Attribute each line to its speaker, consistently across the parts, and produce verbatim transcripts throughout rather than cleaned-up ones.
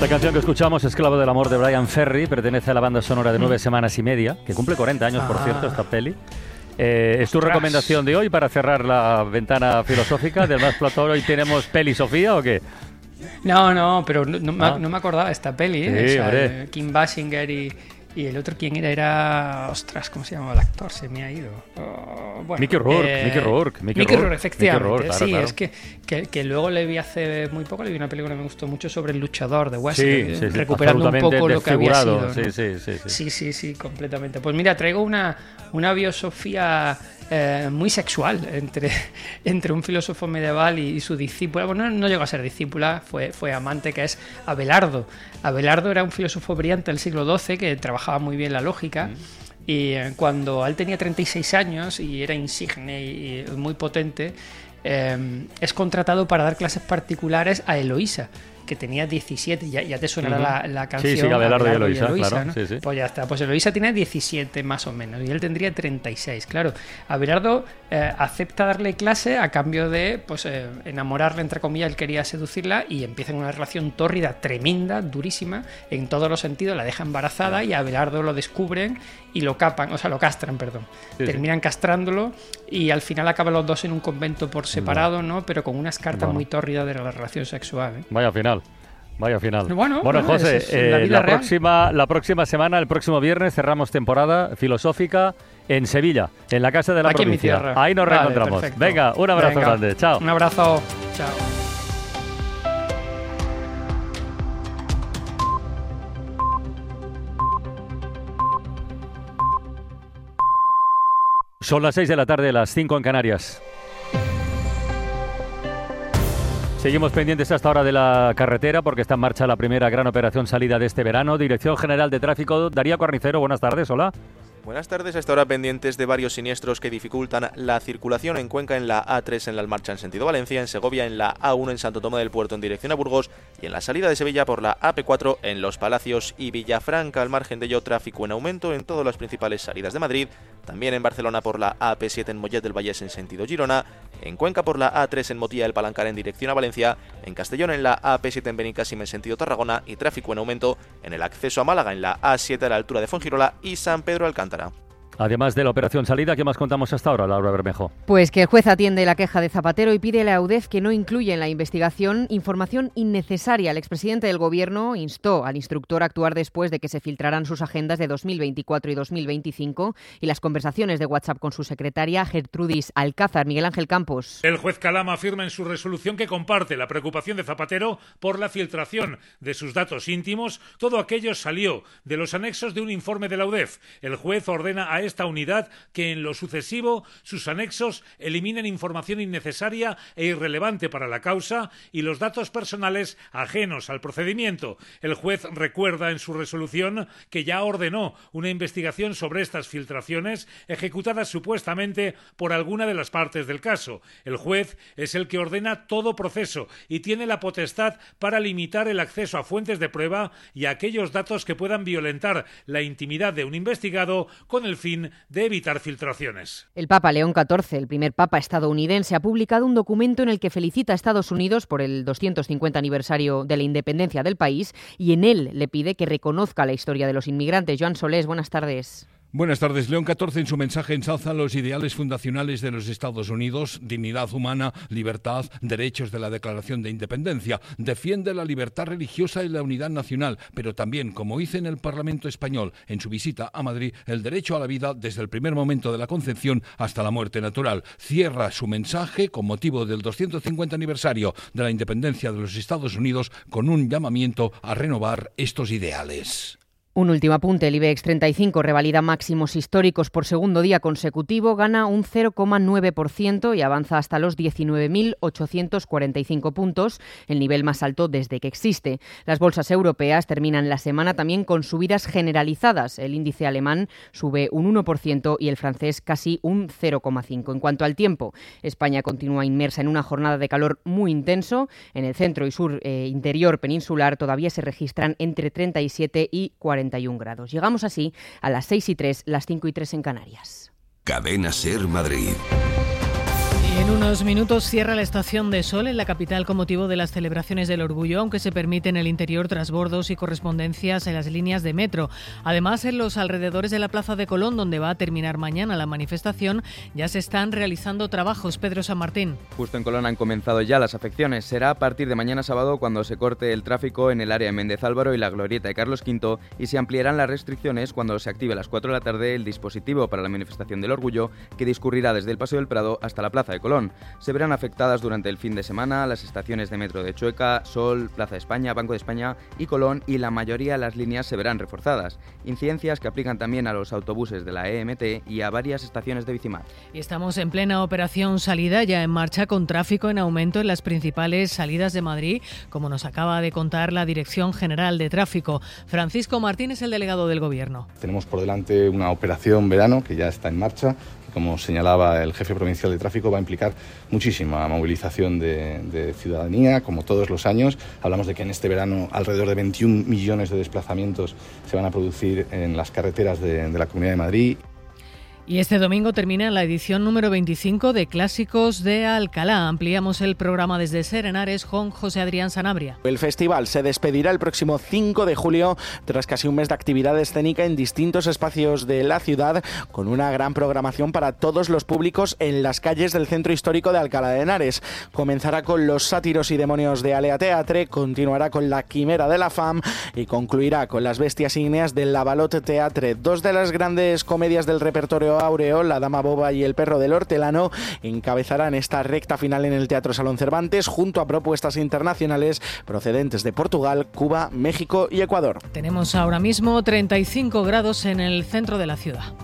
Speaker 1: Esta canción que escuchamos, Esclavo del amor, de Brian Ferry, pertenece a la banda sonora de Nueve semanas y media, que cumple cuarenta años, por ah. cierto, esta peli. Eh, ¿Es tu
Speaker 2: Ostras.
Speaker 1: recomendación de hoy para cerrar la ventana filosófica del Más Platón? ¿Hoy tenemos peli Sofía o qué?
Speaker 2: No, no, pero no, no,
Speaker 1: ah.
Speaker 2: me, no me acordaba de esta peli, ¿eh?
Speaker 1: Sí,
Speaker 2: o sea,
Speaker 1: hombre.
Speaker 2: Kim Basinger y, y el otro, ¿quién era? Era... Ostras, ¿cómo se llamaba el actor? Se me ha ido. Oh, bueno,
Speaker 1: Mickey Rourke,
Speaker 2: eh,
Speaker 1: Mickey Rourke. Mickey,
Speaker 2: Mickey
Speaker 1: Rourke,
Speaker 2: Rourke, efectivamente.
Speaker 1: Mickey Rourke, claro,
Speaker 2: sí,
Speaker 1: claro.
Speaker 2: es que, que, que luego le vi hace muy poco, le vi una película que me gustó mucho sobre el luchador de Wesley,
Speaker 1: sí, sí, sí,
Speaker 2: recuperando un poco lo que había sido, ¿no?
Speaker 1: Sí, sí, sí, sí.
Speaker 2: Sí, sí, sí, completamente. Pues mira, traigo una, una biosofía eh, muy sexual entre, entre un filósofo medieval y, y su discípula. Bueno, no, no llegó a ser discípula, fue, fue amante, que es Abelardo. Abelardo era un filósofo brillante del siglo doce que trabajaba muy bien la lógica. Mm. Y cuando él tenía treinta y seis años y era insigne y muy potente, eh, es contratado para dar clases particulares a Eloísa, que tenía diecisiete, ya, ya te sonará uh-huh. la, la canción.
Speaker 1: Sí, sí, Abelardo, Abelardo y Eloísa,
Speaker 2: Eloísa,
Speaker 1: claro.
Speaker 2: ¿no?
Speaker 1: Sí, sí.
Speaker 2: Pues ya está, pues Eloísa tiene diecisiete más o menos y él tendría treinta y seis, claro. Abelardo eh, acepta darle clase a cambio de pues eh, enamorarla, entre comillas, él quería seducirla y empiezan una relación tórrida, tremenda, durísima, en todos los sentidos, la deja embarazada y a Abelardo lo descubren y lo capan, o sea, lo castran, perdón. Sí, Terminan sí. castrándolo y al final acaban los dos en un convento por separado, ¿no? ¿no? Pero con unas cartas bueno. muy tórridas de la relación sexual, ¿eh?
Speaker 1: Vaya final. Vaya final.
Speaker 2: Bueno,
Speaker 1: bueno
Speaker 2: no,
Speaker 1: José,
Speaker 2: es la,
Speaker 1: eh, la, próxima, la próxima semana, el próximo viernes, cerramos temporada filosófica en Sevilla, en la Casa de la
Speaker 2: Aquí
Speaker 1: Provincia.
Speaker 2: En mi tierra.
Speaker 1: Ahí nos
Speaker 2: vale,
Speaker 1: reencontramos.
Speaker 2: Perfecto.
Speaker 1: Venga, un abrazo
Speaker 2: Venga,
Speaker 1: grande. Chao.
Speaker 2: Un abrazo. Chao.
Speaker 1: Son las seis de la tarde, las cinco en Canarias. Seguimos pendientes hasta ahora de la carretera porque está en marcha la primera gran operación salida de este verano. Dirección General de Tráfico, Darío Carnicero, buenas tardes, hola.
Speaker 3: Buenas tardes, hasta ahora pendientes de varios siniestros que dificultan la circulación en Cuenca en la A tres en la Almarcha en sentido Valencia, en Segovia en la A uno en Santo Tomé del Puerto en dirección a Burgos y en la salida de Sevilla por la A P cuatro en Los Palacios y Villafranca. Al margen de ello, tráfico en aumento en todas las principales salidas de Madrid, también en Barcelona por la A P siete en Mollet del Vallés en sentido Girona, en Cuenca por la A tres en Motilla del Palancar en dirección a Valencia, en Castellón en la A P siete en Benicàssim en sentido Tarragona y tráfico en aumento en el acceso a Málaga en la A siete a la altura de Fuengirola y San Pedro Alcántara.
Speaker 1: Además de la operación salida, ¿qué más contamos hasta ahora, Laura Bermejo?
Speaker 4: Pues que el juez atiende la queja de Zapatero y pide a la UDEF que no incluya en la investigación información innecesaria. El expresidente del Gobierno instó al instructor a actuar después de que se filtraran sus agendas de dos mil veinticuatro y dos mil veinticinco y las conversaciones de WhatsApp con su secretaria Gertrudis Alcázar. Miguel Ángel Campos.
Speaker 5: El juez Calama afirma en su resolución que comparte la preocupación de Zapatero por la filtración de sus datos íntimos. Todo aquello salió de los anexos de un informe de la UDEF. El juez ordena a esta unidad que en lo sucesivo sus anexos eliminen información innecesaria e irrelevante para la causa y los datos personales ajenos al procedimiento. El juez recuerda en su resolución que ya ordenó una investigación sobre estas filtraciones ejecutadas supuestamente por alguna de las partes del caso. El juez es el que ordena todo proceso y tiene la potestad para limitar el acceso a fuentes de prueba y a aquellos datos que puedan violentar la intimidad de un investigado con el fin de evitar filtraciones.
Speaker 4: El Papa León catorce, el primer Papa estadounidense, ha publicado un documento en el que felicita a Estados Unidos por el doscientos cincuenta aniversario de la independencia del país y en él le pide que reconozca la historia de los inmigrantes. Joan Solés, buenas tardes.
Speaker 6: Buenas tardes. León catorce en su mensaje ensalza los ideales fundacionales de los Estados Unidos, dignidad humana, libertad, derechos de la Declaración de Independencia. Defiende la libertad religiosa y la unidad nacional, pero también, como hizo en el Parlamento español en su visita a Madrid, el derecho a la vida desde el primer momento de la concepción hasta la muerte natural. Cierra su mensaje con motivo del doscientos cincuenta aniversario de la independencia de los Estados Unidos con un llamamiento a renovar estos ideales.
Speaker 4: Un último apunte, el IBEX treinta y cinco revalida máximos históricos por segundo día consecutivo, gana un cero coma nueve por ciento y avanza hasta los diecinueve mil ochocientos cuarenta y cinco puntos, el nivel más alto desde que existe. Las bolsas europeas terminan la semana también con subidas generalizadas. El índice alemán sube un uno por ciento y el francés casi un cero coma cinco por ciento. En cuanto al tiempo, España continúa inmersa en una jornada de calor muy intenso. En el centro y sur eh, interior peninsular todavía se registran entre treinta y siete y cuarenta y uno grados. Llegamos así a las seis y tres, las cinco y tres en Canarias.
Speaker 7: Cadena Ser Madrid. Y en unos minutos cierra la estación de Sol en la capital con motivo de las celebraciones del Orgullo, aunque se permite en el interior transbordos y correspondencias en las líneas de metro. Además, en los alrededores de la Plaza de Colón, donde va a terminar mañana la manifestación, ya se están realizando trabajos. Pedro San Martín.
Speaker 8: Justo en Colón han comenzado ya las afecciones. Será a partir de mañana sábado cuando se corte el tráfico en el área de Méndez Álvaro y la glorieta de Carlos quinto y se ampliarán las restricciones cuando se active a las cuatro de la tarde el dispositivo para la manifestación del Orgullo, que discurrirá desde el Paseo del Prado hasta la Plaza de Colón. Se verán afectadas durante el fin de semana las estaciones de metro de Chueca, Sol, Plaza de España, Banco de España y Colón, y la mayoría de las líneas se verán reforzadas. Incidencias que aplican también a los autobuses de la E M T y a varias estaciones de Bicimar.
Speaker 7: Y estamos en plena operación salida, ya en marcha, con tráfico en aumento en las principales salidas de Madrid, como nos acaba de contar la Dirección General de Tráfico. Francisco Martín es el delegado del Gobierno.
Speaker 9: Tenemos por delante una operación verano que ya está en marcha. Como señalaba el jefe provincial de tráfico, va a implicar muchísima movilización de, de ciudadanía, como todos los años. Hablamos de que en este verano alrededor de veintiún millones de desplazamientos se van a producir en las carreteras de, de la Comunidad de Madrid.
Speaker 7: Y este domingo termina la edición número veinticinco de Clásicos de Alcalá. Ampliamos el programa desde Serenares con José Adrián Sanabria.
Speaker 10: El festival se despedirá el próximo cinco de julio tras casi un mes de actividad escénica en distintos espacios de la ciudad, con una gran programación para todos los públicos en las calles del centro histórico de Alcalá de Henares. Comenzará con Los sátiros y demonios de Alea Teatre, continuará con La quimera de la fam y concluirá con Las bestias ígneas del Lavalot Teatre. Dos de las grandes comedias del repertorio áureo, La dama boba y El perro del hortelano, encabezarán esta recta final en el Teatro Salón Cervantes, junto a propuestas internacionales procedentes de Portugal, Cuba, México y Ecuador.
Speaker 7: Tenemos ahora mismo treinta y cinco grados en el centro de la ciudad.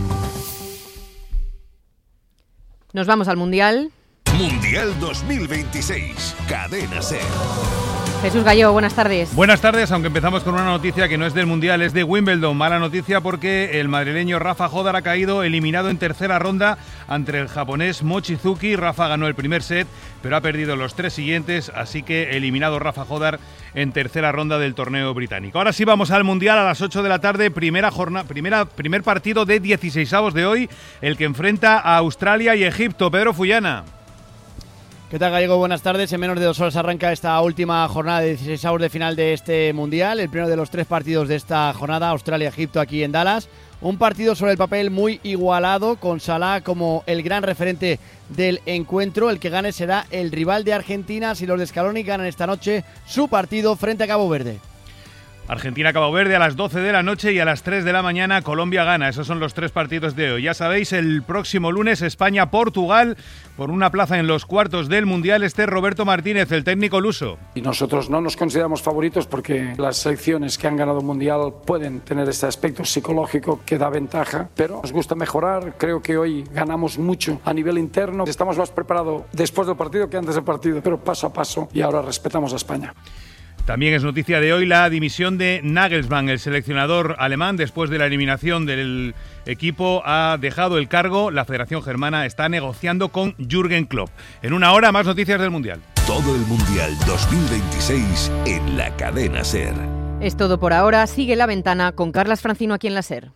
Speaker 4: Nos vamos al Mundial.
Speaker 11: Mundial dos mil veintiséis, Cadena SER.
Speaker 4: Jesús Gallego, buenas tardes.
Speaker 12: Buenas tardes, aunque empezamos con una noticia que no es del Mundial, es de Wimbledon. Mala noticia porque el madrileño Rafa Jódar ha caído eliminado en tercera ronda ante el japonés Mochizuki. Rafa ganó el primer set, pero ha perdido los tres siguientes, así que eliminado Rafa Jódar en tercera ronda del torneo británico. Ahora sí vamos al Mundial a las ocho de la tarde, primera jornada, primera, primer partido de dieciseisavos de hoy, el que enfrenta a Australia y Egipto. Pedro Fullana.
Speaker 13: ¿Qué tal, Gallego? Buenas tardes. En menos de dos horas arranca esta última jornada de dieciseisavos de final de este Mundial, el primero de los tres partidos de esta jornada, Australia-Egipto aquí en Dallas. Un partido sobre el papel muy igualado, con Salah como el gran referente del encuentro. El que gane será el rival de Argentina si los de Scaloni ganan esta noche su partido frente a Cabo Verde.
Speaker 12: Argentina-Cabo Verde a las doce de la noche y a las tres de la mañana Colombia gana. Esos son los tres partidos de hoy. Ya sabéis, el próximo lunes España-Portugal por una plaza en los cuartos del Mundial. Este es Roberto Martínez, el técnico luso.
Speaker 14: Y nosotros no nos consideramos favoritos porque las selecciones que han ganado un Mundial pueden tener este aspecto psicológico que da ventaja, pero nos gusta mejorar. Creo que hoy ganamos mucho a nivel interno. Estamos más preparados después del partido que antes del partido, pero paso a paso, y ahora respetamos a España.
Speaker 12: También es noticia de hoy la dimisión de Nagelsmann, el seleccionador alemán. Después de la eliminación del equipo ha dejado el cargo. La Federación Germana está negociando con Jürgen Klopp. En una hora, más noticias del Mundial.
Speaker 11: Todo el Mundial dos mil veintiséis en la Cadena SER.
Speaker 4: Es todo por ahora. Sigue La Ventana con Carlas Francino aquí en la SER.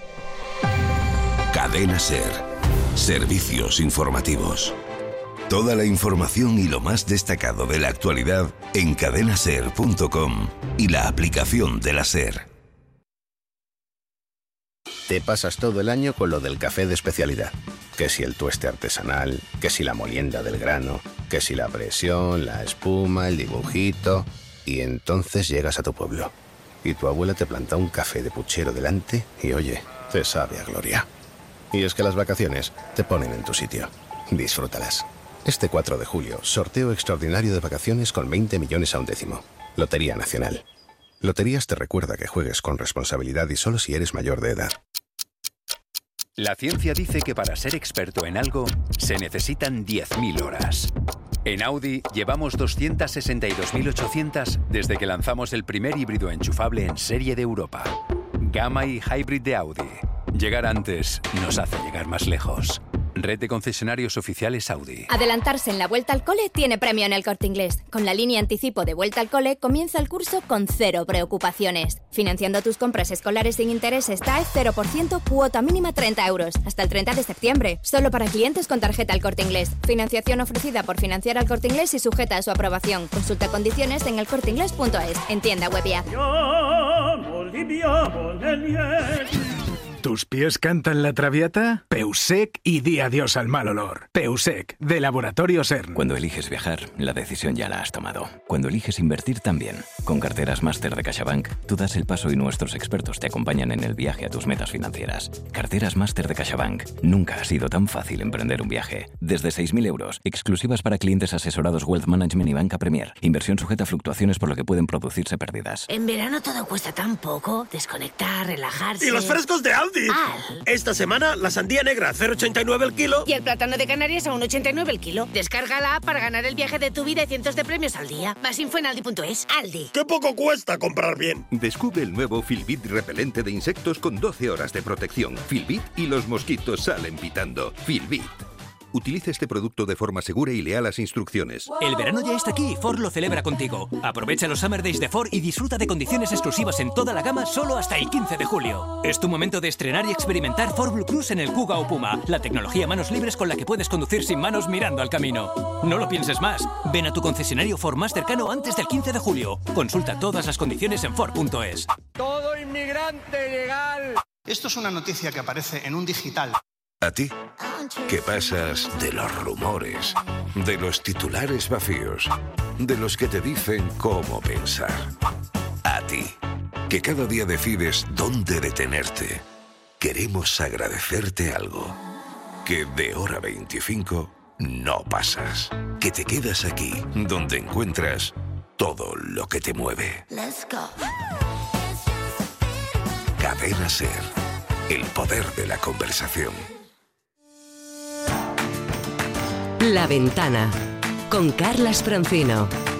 Speaker 11: Cadena SER. Servicios informativos. Toda la información y lo más destacado de la actualidad en cadena ser punto com y la aplicación de la SER.
Speaker 15: Te pasas todo el año con lo del café de especialidad. Que si el tueste artesanal, que si la molienda del grano, que si la presión, la espuma, el dibujito. Y entonces llegas a tu pueblo y tu abuela te planta un café de puchero delante y oye, te sabe a gloria. Y es que las vacaciones te ponen en tu sitio. Disfrútalas. Este cuatro de julio, sorteo extraordinario de vacaciones con veinte millones a un décimo. Lotería Nacional. Loterías te recuerda que juegues con responsabilidad y solo si eres mayor de edad.
Speaker 16: La ciencia dice que para ser experto en algo se necesitan diez mil horas. En Audi llevamos doscientas sesenta y dos mil ochocientas desde que lanzamos el primer híbrido enchufable en serie de Europa. Gamma y Hybrid de Audi. Llegar antes nos hace llegar más lejos. Red de concesionarios oficiales Audi.
Speaker 17: Adelantarse en la vuelta al cole tiene premio en el Corte Inglés. Con la línea anticipo de vuelta al cole comienza el curso con cero preocupaciones. Financiando tus compras escolares sin intereses T A E cero por ciento, cuota mínima treinta euros. Hasta el treinta de septiembre. Solo para clientes con tarjeta al Corte Inglés. Financiación ofrecida por Financiar al Corte Inglés y sujeta a su aprobación. Consulta condiciones en el corte inglés punto es. En tienda web y app.
Speaker 18: ¿Tus pies cantan la traviata? Peusec y di adiós al mal olor. Peusec, de Laboratorio CERN.
Speaker 19: Cuando eliges viajar, la decisión ya la has tomado. Cuando eliges invertir también. Con carteras Máster de CaixaBank, tú das el paso y nuestros expertos te acompañan en el viaje a tus metas financieras. Carteras Máster de CaixaBank. Nunca ha sido tan fácil emprender un viaje. Desde seis mil euros, exclusivas para clientes asesorados Wealth Management y Banca Premier. Inversión sujeta a fluctuaciones por lo que pueden producirse pérdidas.
Speaker 20: En verano todo cuesta tan poco. Desconectar, relajarse...
Speaker 21: ¡Y los frescos de Aldi!
Speaker 20: Al.
Speaker 21: Esta semana la sandía negra a cero coma ochenta y nueve el kilo.
Speaker 20: Y el plátano de Canarias a uno coma ochenta y nueve el kilo. Descarga la app para ganar el viaje de tu vida y cientos de premios al día. Más info en aldi punto es. Aldi.
Speaker 21: ¡Qué poco cuesta comprar bien!
Speaker 22: Descubre el nuevo Filbit repelente de insectos con doce horas de protección. Filbit y los mosquitos salen pitando. Filbit. Utiliza este producto de forma segura y lea las instrucciones.
Speaker 23: El verano ya está aquí y Ford lo celebra contigo. Aprovecha los Summer Days de Ford y disfruta de condiciones exclusivas en toda la gama solo hasta el quince de julio. Es tu momento de estrenar y experimentar Ford Blue Cruise en el Kuga o Puma, la tecnología manos libres con la que puedes conducir sin manos mirando al camino. No lo pienses más. Ven a tu concesionario Ford más cercano antes del quince de julio. Consulta todas las condiciones en Ford punto es.
Speaker 24: Todo inmigrante legal.
Speaker 25: Esto es una noticia que aparece en un digital.
Speaker 11: ¿A ti? ¿Qué pasas de los rumores, de los titulares vacíos, de los que te dicen cómo pensar? A ti, que cada día decides dónde detenerte. Queremos agradecerte algo. Que de hora veinticinco no pasas. Que te quedas aquí, donde encuentras todo lo que te mueve.
Speaker 20: Let's go.
Speaker 11: Cadena SER. El poder de la conversación.
Speaker 26: La Ventana, con Carlas Francino.